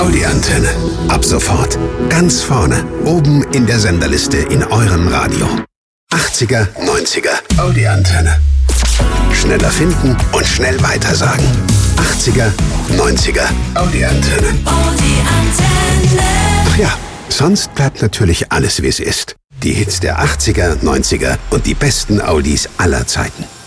Audi-Antenne. Ab sofort ganz vorne, oben in der Senderliste in eurem Radio. 80er, 90er, Audi-Antenne. Schneller finden und schnell weitersagen. 80er, 90er, Audi-Antenne. Audi-Antenne. Ach ja, sonst bleibt natürlich alles, wie es ist. Die Hits der 80er, 90er und die besten Audis aller Zeiten.